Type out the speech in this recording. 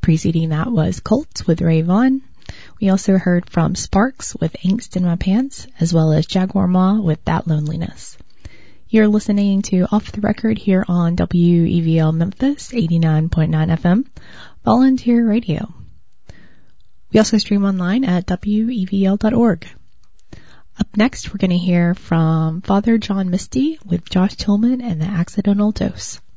Preceding that was Colts with Ray Vaughn. We also heard from Sparks with Angst in My Pants, as well as Jaguar Ma with That Loneliness. You're listening to Off the Record here on WEVL Memphis 89.9 FM, Volunteer Radio. We also stream online at WEVL.org. Up next, we're going to hear from Father John Misty with Josh Tillman and the Accidental Dose.